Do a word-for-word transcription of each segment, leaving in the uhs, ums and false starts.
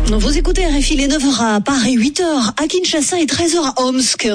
Vous écoutez R F I, les neuf heures à Paris, huit heures à Kinshasa et treize heures à Omsk.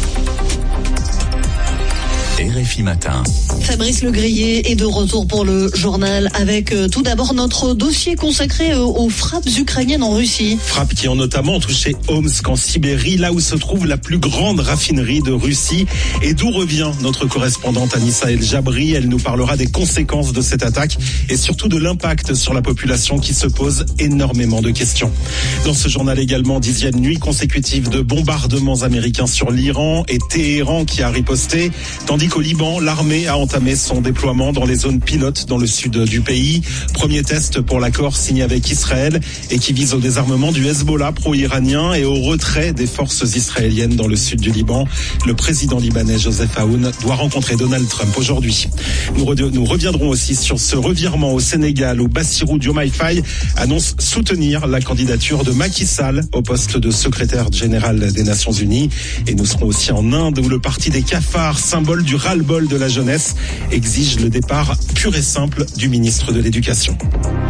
R F I Matin. Fabrice Legrier est de retour pour le journal avec euh, tout d'abord notre dossier consacré euh, aux frappes ukrainiennes en Russie. Frappes qui ont notamment touché Omsk en Sibérie, là où se trouve la plus grande raffinerie de Russie et d'où revient notre correspondante Anissa El Jabri. Elle nous parlera des conséquences de cette attaque et surtout de l'impact sur la population qui se pose énormément de questions. Dans ce journal également, dixième nuit consécutive de bombardements américains sur l'Iran et Téhéran qui a riposté, tandis qu'au Liban, l'armée a entamé son déploiement dans les zones pilotes dans le sud du pays. Premier test pour l'accord signé avec Israël et qui vise au désarmement du Hezbollah pro-iranien et au retrait des forces israéliennes dans le sud du Liban. Le président libanais Joseph Aoun doit rencontrer Donald Trump aujourd'hui. Nous, re- nous reviendrons aussi sur ce revirement au Sénégal où Bassirou Diomaye Faye annonce soutenir la candidature de Macky Sall au poste de secrétaire général des Nations Unies. Et nous serons aussi en Inde où le parti des cafards, symbole du ras-le-bol de la jeunesse, exige le départ pur et simple du ministre de l'Éducation.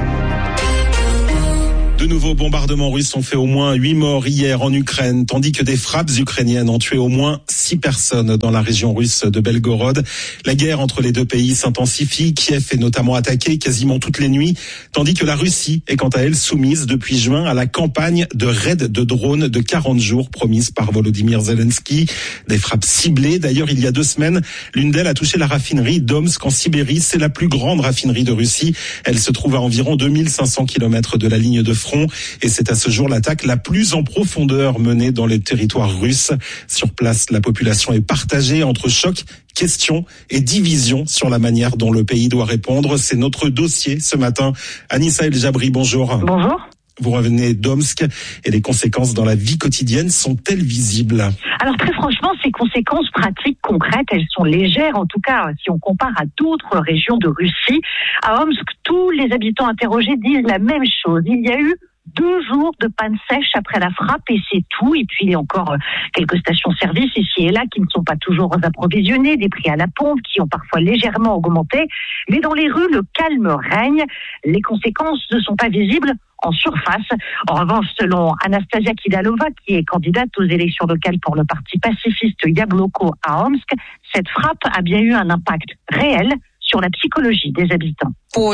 De nouveaux bombardements russes ont fait au moins huit morts hier en Ukraine, tandis que des frappes ukrainiennes ont tué au moins six personnes dans la région russe de Belgorod. La guerre entre les deux pays s'intensifie. Kiev est notamment attaqué quasiment toutes les nuits, tandis que la Russie est quant à elle soumise depuis juin à la campagne de raids de drones de quarante jours promise par Volodymyr Zelensky. Des frappes ciblées. D'ailleurs, il y a deux semaines, l'une d'elles a touché la raffinerie d'Omsk en Sibérie. C'est la plus grande raffinerie de Russie. Elle se trouve à environ deux mille cinq cents kilomètres de la ligne de front. Et c'est à ce jour l'attaque la plus en profondeur menée dans les territoires russes. Sur place, la population est partagée entre choc, questions et divisions sur la manière dont le pays doit répondre. C'est notre dossier ce matin. Anissa El Jabri, bonjour. Bonjour. Vous revenez d'Omsk et les conséquences dans la vie quotidienne sont-elles visibles ? Alors très franchement, ces conséquences pratiques concrètes, elles sont légères, en tout cas si on compare à d'autres régions de Russie. À Omsk, tous les habitants interrogés disent la même chose. Il y a eu deux jours de panne sèche après la frappe et c'est tout. Et puis il y a encore quelques stations-service ici et là qui ne sont pas toujours approvisionnées, des prix à la pompe qui ont parfois légèrement augmenté. Mais dans les rues, le calme règne. Les conséquences ne sont pas visibles en surface. En revanche, selon Anastasia Kidalova, qui est candidate aux élections locales pour le parti pacifiste Yabloko à Omsk, cette frappe a bien eu un impact réel sur la psychologie des habitants. À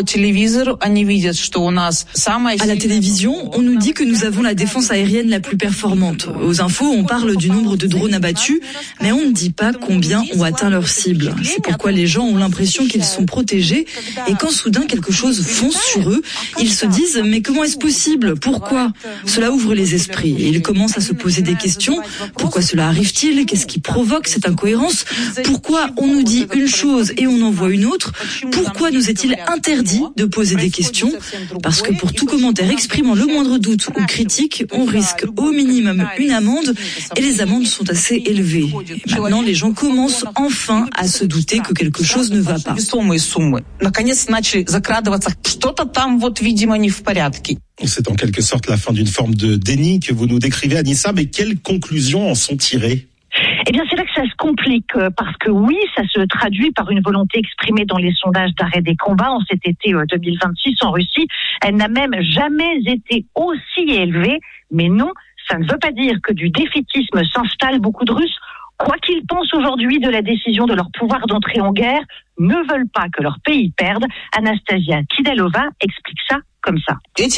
la télévision, on nous dit que nous avons la défense aérienne la plus performante. Aux infos, on parle du nombre de drones abattus, mais on ne dit pas combien ont atteint leur cible. C'est pourquoi les gens ont l'impression qu'ils sont protégés et quand soudain quelque chose fonce sur eux, ils se disent « mais comment est-ce possible ? Pourquoi ?» Cela ouvre les esprits et ils commencent à se poser des questions. Pourquoi cela arrive-t-il ? Qu'est-ce qui provoque cette incohérence ? Pourquoi on nous dit une chose et on en voit une autre ? Pourquoi nous est-il interdit de poser des questions, parce que pour tout commentaire exprimant le moindre doute ou critique, on risque au minimum une amende et les amendes sont assez élevées. Maintenant, les gens commencent enfin à se douter que quelque chose ne va pas. C'est en quelque sorte la fin d'une forme de déni que vous nous décrivez, Anissa, mais quelles conclusions en sont tirées ? Eh bien, c'est là que ça se complique, parce que oui, ça se traduit par une volonté exprimée dans les sondages d'arrêt des combats en cet été deux mille vingt-six en Russie. Elle n'a même jamais été aussi élevée, mais non, ça ne veut pas dire que du défaitisme s'installe. Beaucoup de Russes, quoi qu'ils pensent aujourd'hui de la décision de leur pouvoir d'entrer en guerre, ne veulent pas que leur pays perde. Anastasia Kidalova explique ça comme ça.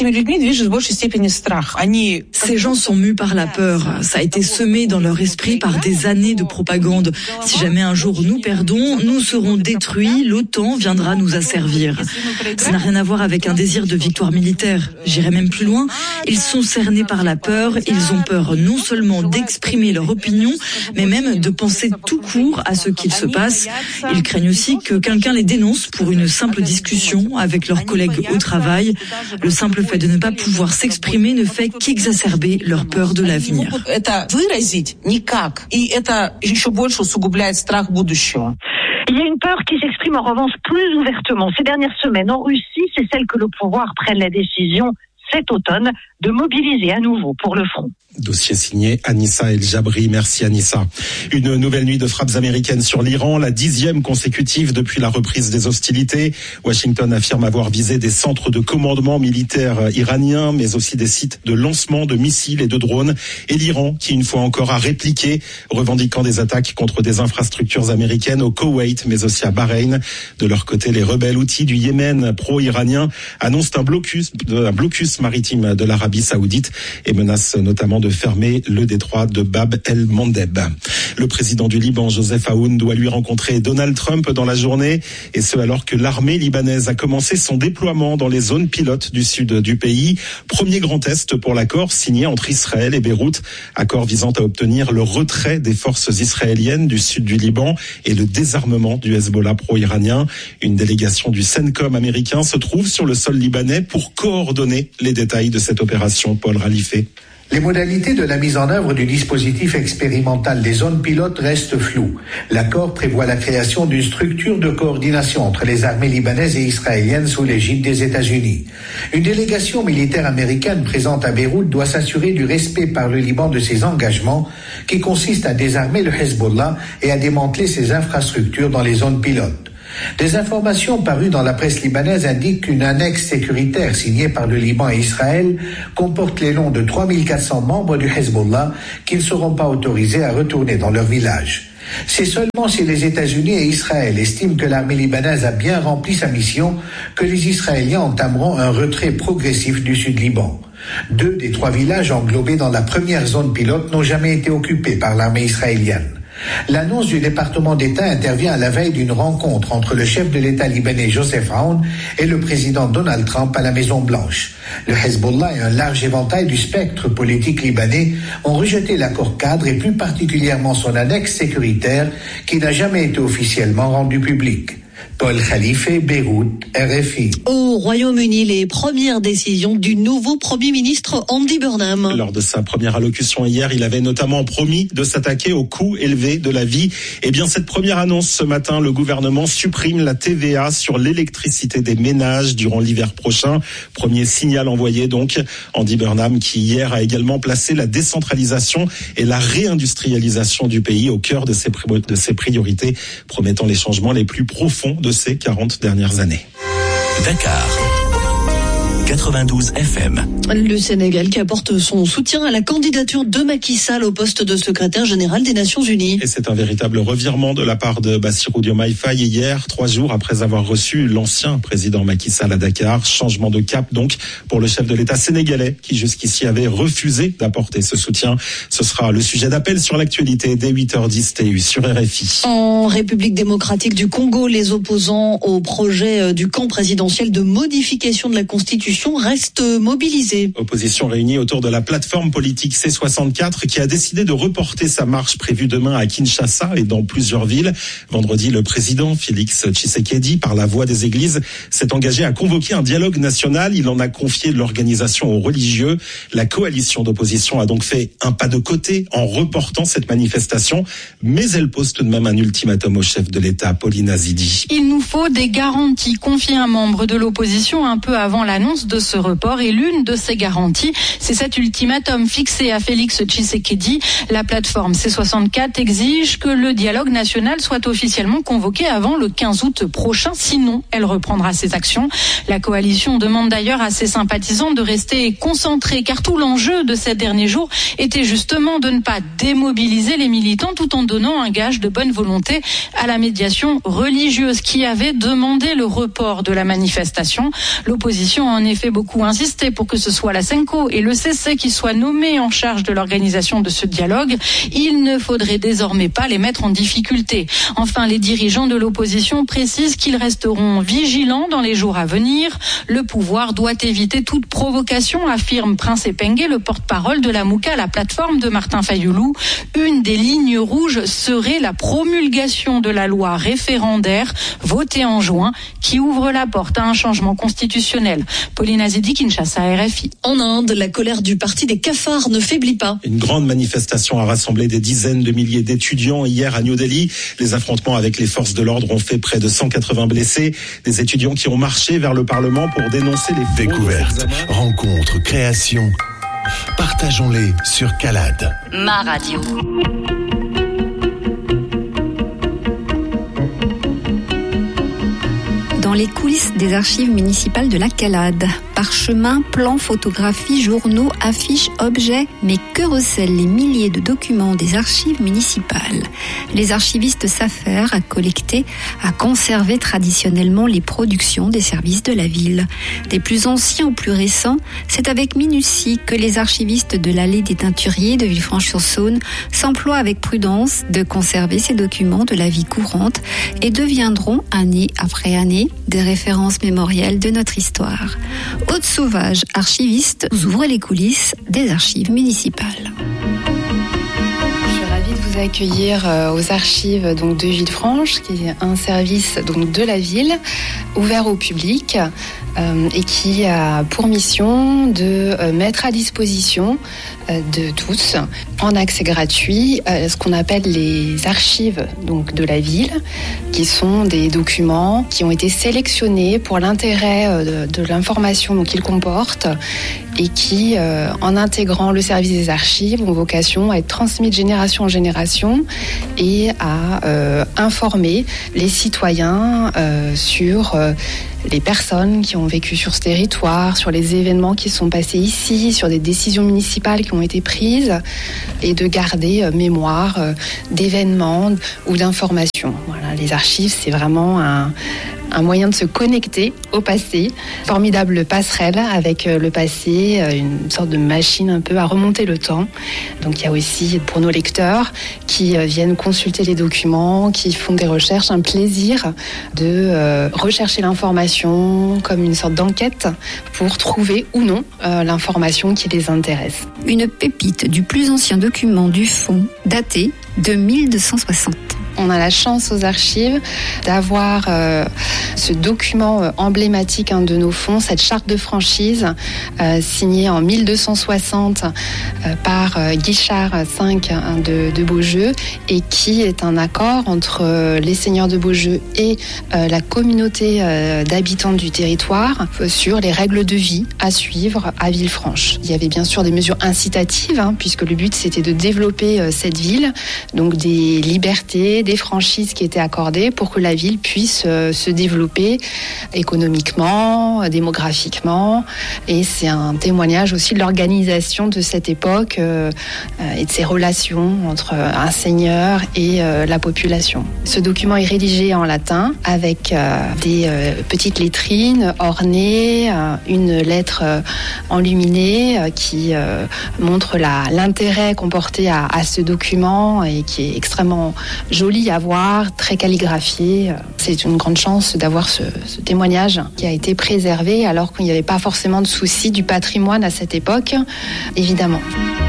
Ces gens sont mus par la peur. Ça a été semé dans leur esprit par des années de propagande. Si jamais un jour nous perdons, nous serons détruits, l'OTAN viendra nous asservir. Ça n'a rien à voir avec un désir de victoire militaire. J'irai même plus loin. Ils sont cernés par la peur. Ils ont peur non seulement d'exprimer leur opinion, mais même de penser tout court à ce qu'il se passe. Ils craignent aussi que quelqu'un les dénonce pour une simple discussion avec leurs collègues au travail. Le simple fait de ne pas pouvoir s'exprimer ne fait qu'exacerber leur peur de l'avenir. Il y a une peur qui s'exprime en revanche plus ouvertement ces dernières semaines en Russie, c'est celle que le pouvoir prenne la décision cet automne de mobiliser à nouveau pour le front. Dossier signé Anissa El Jabri. Merci Anissa. Une nouvelle nuit de frappes américaines sur l'Iran, la dixième consécutive depuis la reprise des hostilités. Washington affirme avoir visé des centres de commandement militaire iraniens, mais aussi des sites de lancement de missiles et de drones. Et l'Iran, qui une fois encore a répliqué, revendiquant des attaques contre des infrastructures américaines au Koweït, mais aussi à Bahreïn. De leur côté, les rebelles houthis du Yémen pro-iranien annoncent un blocus, un blocus maritime de l'Arabie Saoudite et menacent notamment de de fermer le détroit de Bab el-Mandeb. Le président du Liban, Joseph Aoun, doit lui rencontrer Donald Trump dans la journée, et ce alors que l'armée libanaise a commencé son déploiement dans les zones pilotes du sud du pays. Premier grand test pour l'accord signé entre Israël et Beyrouth, accord visant à obtenir le retrait des forces israéliennes du sud du Liban et le désarmement du Hezbollah pro-iranien. Une délégation du CENTCOM américain se trouve sur le sol libanais pour coordonner les détails de cette opération. Paul Ralifé. Les modalités de la mise en œuvre du dispositif expérimental des zones pilotes restent floues. L'accord prévoit la création d'une structure de coordination entre les armées libanaises et israéliennes sous l'égide des États-Unis. Une délégation militaire américaine présente à Beyrouth doit s'assurer du respect par le Liban de ses engagements, qui consistent à désarmer le Hezbollah et à démanteler ses infrastructures dans les zones pilotes. Des informations parues dans la presse libanaise indiquent qu'une annexe sécuritaire signée par le Liban et Israël comporte les noms de trois mille quatre cents membres du Hezbollah qui ne seront pas autorisés à retourner dans leur village. C'est seulement si les États-Unis et Israël estiment que l'armée libanaise a bien rempli sa mission que les Israéliens entameront un retrait progressif du Sud-Liban. Deux des trois villages englobés dans la première zone pilote n'ont jamais été occupés par l'armée israélienne. L'annonce du département d'État intervient à la veille d'une rencontre entre le chef de l'État libanais Joseph Aoun et le président Donald Trump à la Maison-Blanche. Le Hezbollah et un large éventail du spectre politique libanais ont rejeté l'accord cadre et plus particulièrement son annexe sécuritaire qui n'a jamais été officiellement rendu public. Paul Khalife, Beyrouth, R F I. Au Royaume-Uni, les premières décisions du nouveau Premier ministre Andy Burnham. Lors de sa première allocution hier, il avait notamment promis de s'attaquer au coût élevé de la vie. Eh bien, cette première annonce ce matin, le gouvernement supprime la T V A sur l'électricité des ménages durant l'hiver prochain. Premier signal envoyé donc. Andy Burnham qui hier a également placé la décentralisation et la réindustrialisation du pays au cœur de ses, de ses priorités, promettant les changements les plus profonds de ces quarante dernières années. Dakar. quatre-vingt-douze F M. Le Sénégal qui apporte son soutien à la candidature de Macky Sall au poste de secrétaire général des Nations Unies. Et c'est un véritable revirement de la part de Bassirou Diomaye Faye hier, trois jours après avoir reçu l'ancien président Macky Sall à Dakar. Changement de cap donc pour le chef de l'État sénégalais qui jusqu'ici avait refusé d'apporter ce soutien. Ce sera le sujet d'appel sur l'actualité dès huit heures dix T U sur R F I. En République démocratique du Congo, les opposants au projet du camp présidentiel de modification de la Constitution restent mobilisés. Opposition réunie autour de la plateforme politique C soixante-quatre qui a décidé de reporter sa marche prévue demain à Kinshasa et dans plusieurs villes. Vendredi, le président Félix Tshisekedi, par la voix des églises, s'est engagé à convoquer un dialogue national. Il en a confié l'organisation aux religieux. La coalition d'opposition a donc fait un pas de côté en reportant cette manifestation, mais elle pose tout de même un ultimatum au chef de l'État, Pauline Azidi. Il nous faut des garanties, confie un membre de l'opposition un peu avant l'annonce de ce report, et l'une de ces garanties, c'est cet ultimatum fixé à Félix Tshisekedi. La plateforme C soixante-quatre exige que le dialogue national soit officiellement convoqué avant le quinze août prochain, sinon elle reprendra ses actions. La coalition demande d'ailleurs à ses sympathisants de rester concentrés, car tout l'enjeu de ces derniers jours était justement de ne pas démobiliser les militants tout en donnant un gage de bonne volonté à la médiation religieuse qui avait demandé le report de la manifestation. L'opposition a en effet beaucoup insisté pour que ce soit la Senko et le C C qui soient nommés en charge de l'organisation de ce dialogue. Il ne faudrait désormais pas les mettre en difficulté. Enfin, les dirigeants de l'opposition précisent qu'ils resteront vigilants dans les jours à venir. Le pouvoir doit éviter toute provocation, affirme Prince Epengue, le porte-parole de la Mouka, la plateforme de Martin Fayoulou. Une des lignes rouges serait la promulgation de la loi référendaire votée en juin qui ouvre la porte à un changement constitutionnel. Pauline Azedi, Kinshasa, R F I. En Inde, la colère du parti des cafards ne faiblit pas. Une grande manifestation a rassemblé des dizaines de milliers d'étudiants hier à New Delhi. Les affrontements avec les forces de l'ordre ont fait près de cent quatre-vingts blessés. Des étudiants qui ont marché vers le Parlement pour dénoncer les découvertes, rencontres, créations. Partageons-les sur Calade. Ma radio. Dans les coulisses des archives municipales de la Calade. Parchemins, plans, photographies, journaux, affiches, objets, mais que recèlent les milliers de documents des archives municipales? Les archivistes s'affairent à collecter, à conserver traditionnellement les productions des services de la ville. Des plus anciens aux plus récents, c'est avec minutie que les archivistes de l'allée des Teinturiers de Villefranche-sur-Saône s'emploient avec prudence de conserver ces documents de la vie courante et deviendront, année après année, des références mémorielles de notre histoire. Aude Sauvage, archiviste, vous ouvrez les coulisses des archives municipales. Je suis ravie de vous accueillir aux archives donc, de Villefranche, qui est un service donc, de la ville, ouvert au public euh, et qui a pour mission de euh, mettre à disposition euh, de tous, en accès gratuit, euh, ce qu'on appelle les archives donc, de la ville, qui sont des documents qui ont été sélectionnés pour l'intérêt euh, de, de l'information qu'ils comportent et qui, euh, en intégrant le service des archives, ont vocation à être transmis de génération en génération et à euh, informer les citoyens euh, sur euh, les personnes qui ont vécu sur ce territoire, sur les événements qui sont passés ici, sur des décisions municipales qui ont été prises, et de garder euh, mémoire euh, d'événements ou d'informations. Voilà, les archives, c'est vraiment un, un moyen de se connecter au passé, formidable passerelle avec euh, le passé, euh, une sorte de machine un peu à remonter le temps. Donc il y a aussi pour nos lecteurs qui euh, viennent consulter les documents, qui font des recherches, un plaisir de euh, rechercher l'information comme une sorte d'enquête pour trouver ou non euh, l'information qui les intéresse. Une pépite du plus ancien document du fonds, daté de mille deux cent soixante. On a la chance aux archives d'avoir euh, ce document euh, emblématique hein, de nos fonds, cette charte de franchise euh, signée en mille deux cent soixante euh, par euh, Guichard cinq hein, de, de Beaujeu, et qui est un accord entre euh, les seigneurs de Beaujeu et euh, la communauté euh, d'habitants du territoire euh, sur les règles de vie à suivre à Villefranche. Il y avait bien sûr des mesures incitatives hein, puisque le but c'était de développer euh, cette ville, donc des libertés, des franchises qui étaient accordées pour que la ville puisse euh, se développer économiquement, euh, démographiquement, et c'est un témoignage aussi de l'organisation de cette époque euh, euh, et de ses relations entre un seigneur et euh, la population. Ce document est rédigé en latin avec euh, des euh, petites lettrines ornées, euh, une lettre euh, enluminée euh, qui euh, montre la, l'intérêt qu'on portait à, à ce document et qui est extrêmement joli à voir, très calligraphié. C'est une grande chance d'avoir ce, ce témoignage qui a été préservé alors qu'il n'y avait pas forcément de souci du patrimoine à cette époque, évidemment.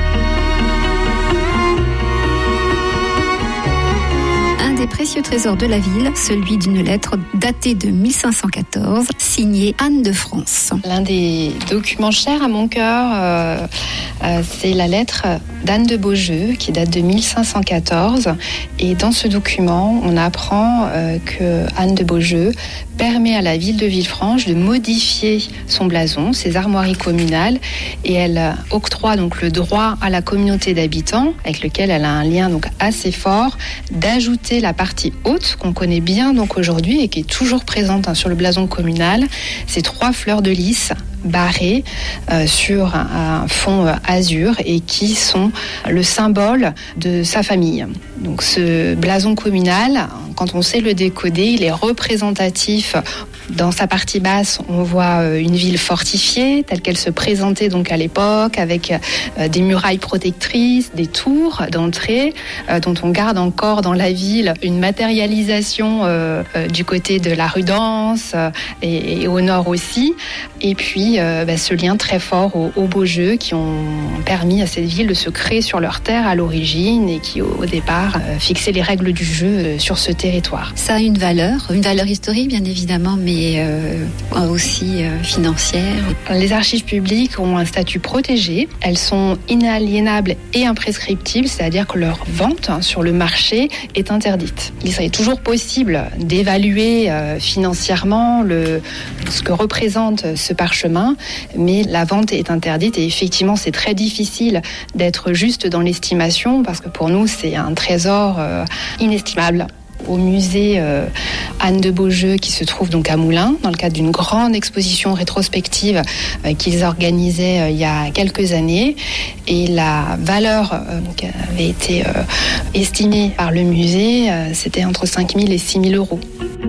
Des précieux trésors de la ville, celui d'une lettre datée de mille cinq cent quatorze, signée Anne de France. L'un des documents chers à mon cœur, euh, euh, c'est la lettre d'Anne de Beaujeu, qui date de mille cinq cent quatorze. Et dans ce document, on apprend euh, que Anne de Beaujeu permet à la ville de Villefranche de modifier son blason, ses armoiries communales, et elle octroie donc le droit à la communauté d'habitants, avec lequel elle a un lien donc assez fort, d'ajouter la partie haute qu'on connaît bien donc aujourd'hui et qui est toujours présente hein, sur le blason communal, ces trois fleurs de lys barrées euh, sur un, un fond euh, azur et qui sont le symbole de sa famille. Donc ce blason communal, quand on sait le décoder, il est représentatif. Dans sa partie basse, on voit une ville fortifiée, telle qu'elle se présentait donc à l'époque, avec des murailles protectrices, des tours d'entrée, dont on garde encore dans la ville une matérialisation du côté de la Rue d'Anse et au nord aussi. Et puis euh, bah, ce lien très fort aux, aux beaux jeux qui ont permis à cette ville de se créer sur leur terre à l'origine et qui au, au départ euh, fixaient les règles du jeu euh, sur ce territoire. Ça a une valeur, une valeur historique bien évidemment, mais euh, aussi euh, financière. Les archives publiques ont un statut protégé. Elles sont inaliénables et imprescriptibles, c'est-à-dire que leur vente hein, sur le marché est interdite. Il serait toujours possible d'évaluer euh, financièrement le, ce que représente ce parchemin, mais la vente est interdite et effectivement c'est très difficile d'être juste dans l'estimation parce que pour nous c'est un trésor euh, inestimable. Au musée euh, Anne de Beaujeu qui se trouve donc à Moulins dans le cadre d'une grande exposition rétrospective euh, qu'ils organisaient euh, il y a quelques années et la valeur euh, donc, avait été euh, estimée par le musée, euh, c'était entre cinq mille et six mille euros.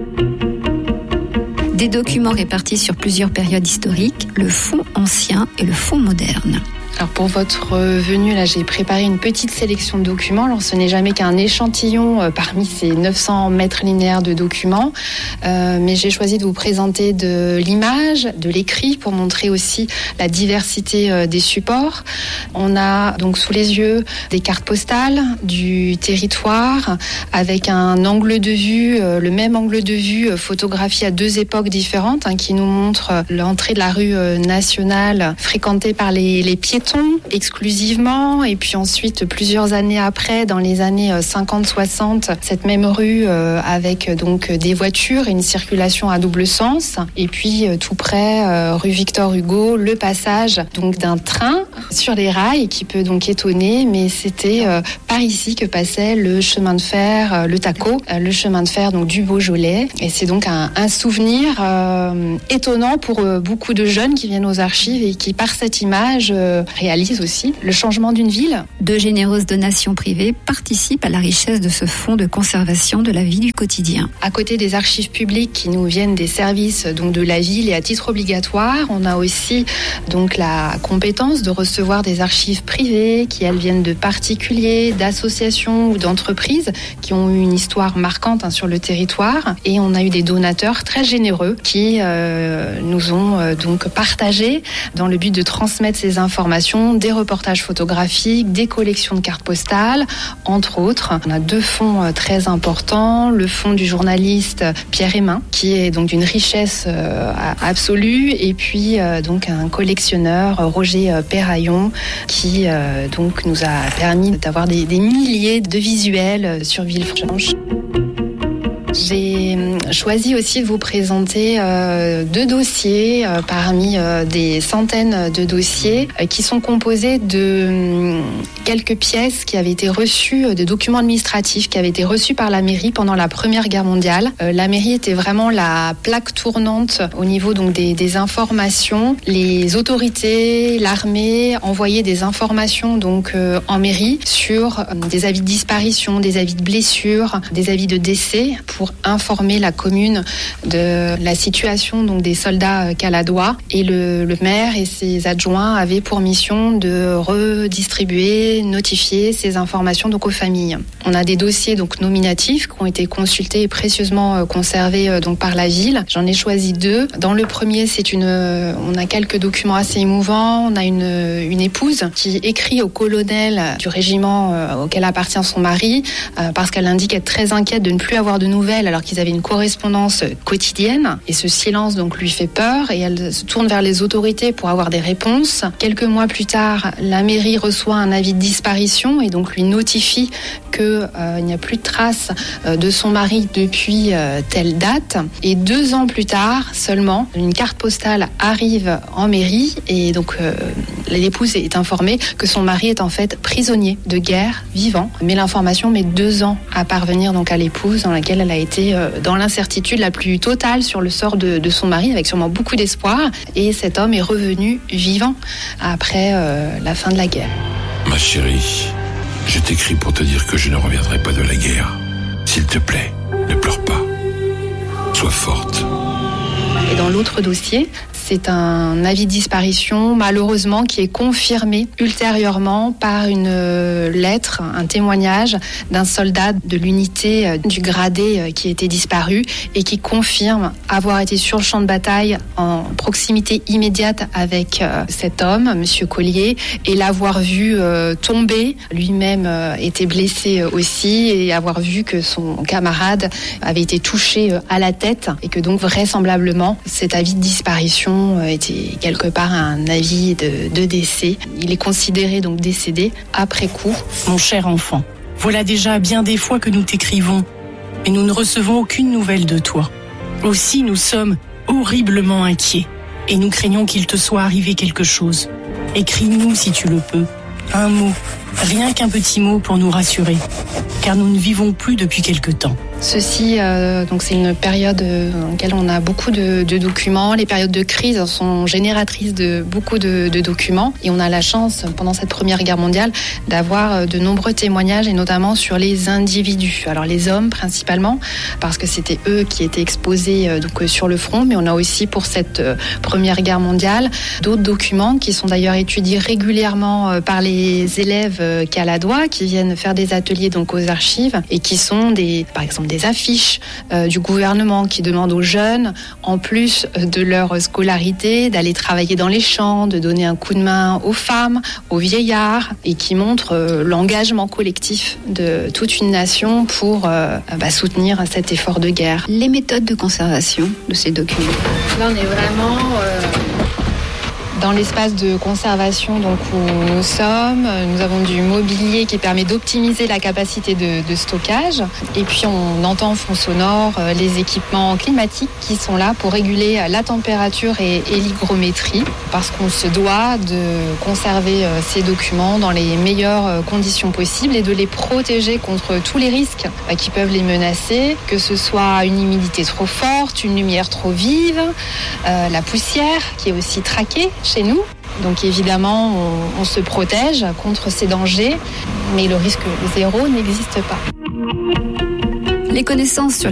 Des documents répartis sur plusieurs périodes historiques, le fonds ancien et le fonds moderne. Alors pour votre venue, là, j'ai préparé une petite sélection de documents. Alors ce n'est jamais qu'un échantillon euh, parmi ces neuf cents mètres linéaires de documents, euh, mais j'ai choisi de vous présenter de l'image, de l'écrit pour montrer aussi la diversité euh, des supports. On a donc sous les yeux des cartes postales du territoire avec un angle de vue, euh, le même angle de vue euh, photographié à deux époques différentes, hein, qui nous montre euh, l'entrée de la rue euh, nationale fréquentée par les, les piétons exclusivement, et puis ensuite plusieurs années après, dans les années cinquante soixante, cette même rue euh, avec donc des voitures et une circulation à double sens, et puis euh, tout près euh, rue Victor Hugo, le passage donc d'un train sur les rails qui peut donc étonner, mais c'était euh, par ici que passait le chemin de fer, euh, le TACO, euh, le chemin de fer donc du Beaujolais, et c'est donc un, un souvenir euh, étonnant pour euh, beaucoup de jeunes qui viennent aux archives et qui par cette image euh, réalise aussi le changement d'une ville. De généreuses donations privées participent à la richesse de ce fonds de conservation de la vie du quotidien. À côté des archives publiques qui nous viennent des services donc de la ville et à titre obligatoire, on a aussi donc la compétence de recevoir des archives privées qui elles viennent de particuliers, d'associations ou d'entreprises qui ont eu une histoire marquante hein, sur le territoire, et on a eu des donateurs très généreux qui euh, nous ont euh, donc partagé dans le but de transmettre ces informations, des reportages photographiques, des collections de cartes postales, entre autres. On a deux fonds très importants. Le fonds du journaliste Pierre Hémin, qui est donc d'une richesse absolue, et puis donc un collectionneur, Roger Perraillon, qui donc nous a permis d'avoir des, des milliers de visuels sur Villefranche. J'ai choisi aussi de vous présenter euh, deux dossiers euh, parmi euh, des centaines de dossiers euh, qui sont composés de euh, quelques pièces qui avaient été reçues, euh, de documents administratifs qui avaient été reçus par la mairie pendant la Première Guerre mondiale. Euh, la mairie était vraiment la plaque tournante au niveau donc des, des informations. Les autorités, l'armée envoyaient des informations donc euh, en mairie sur euh, des avis de disparition, des avis de blessures, des avis de décès, pour informer la commune de la situation donc des soldats caladois, et le, le maire et ses adjoints avaient pour mission de redistribuer, notifier ces informations donc aux familles. On a des dossiers donc nominatifs qui ont été consultés et précieusement conservés donc par la ville. J'en ai choisi deux. Dans le premier, c'est une, on a quelques documents assez émouvants. On a une, une épouse qui écrit au colonel du régiment auquel appartient son mari parce qu'elle indique être très inquiète de ne plus avoir de nouvelles alors qu'ils avaient une correspondance quotidienne, et ce silence donc lui fait peur, et elle se tourne vers les autorités pour avoir des réponses. Quelques mois plus tard, la mairie reçoit un avis de disparition et donc lui notifie qu'il euh, n'y a plus de traces euh, de son mari depuis euh, telle date, et deux ans plus tard seulement, une carte postale arrive en mairie, et donc euh, l'épouse est informée que son mari est en fait prisonnier de guerre vivant, mais l'information met deux ans à parvenir donc à l'épouse, dans laquelle elle a été dans l'incertitude la plus totale sur le sort de, de son mari, avec sûrement beaucoup d'espoir. Et cet homme est revenu vivant après euh, la fin de la guerre. Ma chérie, je t'écris pour te dire que je ne reviendrai pas de la guerre. S'il te plaît, ne pleure pas. Sois forte. Et dans l'autre dossier, C'est un avis de disparition, malheureusement, qui est confirmé ultérieurement par une lettre, un témoignage d'un soldat de l'unité du gradé qui était disparu et qui confirme avoir été sur le champ de bataille en proximité immédiate avec cet homme, Monsieur Collier, et l'avoir vu tomber. Lui-même était blessé aussi et avoir vu que son camarade avait été touché à la tête et que donc vraisemblablement cet avis de disparition était quelque part un avis de, de décès. Il est considéré donc décédé après coup. Mon cher enfant, voilà déjà bien des fois que nous t'écrivons, mais nous ne recevons aucune nouvelle de toi. Aussi nous sommes horriblement inquiets et nous craignons qu'il te soit arrivé quelque chose. Écris-nous si tu le peux, un mot, rien qu'un petit mot pour nous rassurer, car nous ne vivons plus depuis quelque temps. Ceci, euh, donc c'est une période dans laquelle on a beaucoup de, de documents. Les périodes de crise sont génératrices de beaucoup de, de documents. Et on a la chance, pendant cette Première Guerre mondiale, d'avoir de nombreux témoignages, et notamment sur les individus. Alors les hommes principalement, parce que c'était eux qui étaient exposés euh, donc, sur le front. Mais on a aussi, pour cette euh, Première Guerre mondiale, d'autres documents qui sont d'ailleurs étudiés régulièrement euh, par les élèves euh, caladois, qui viennent faire des ateliers donc, aux archives, et qui sont des, par exemple, des affiches euh, du gouvernement qui demandent aux jeunes, en plus de leur scolarité, d'aller travailler dans les champs, de donner un coup de main aux femmes, aux vieillards, et qui montrent euh, l'engagement collectif de toute une nation pour euh, bah, soutenir cet effort de guerre. Les méthodes de conservation de ces documents. Là, on est vraiment... Euh Dans l'espace de conservation donc, où nous sommes, nous avons du mobilier qui permet d'optimiser la capacité de, de stockage. Et puis on entend en fond sonore les équipements climatiques qui sont là pour réguler la température et, et l'hygrométrie, parce qu'on se doit de conserver ces documents dans les meilleures conditions possibles et de les protéger contre tous les risques qui peuvent les menacer, que ce soit une humidité trop forte, une lumière trop vive, euh, la poussière qui est aussi traquée chez nous. Donc évidemment, on, on se protège contre ces dangers, mais le risque zéro n'existe pas. Les connaissances sur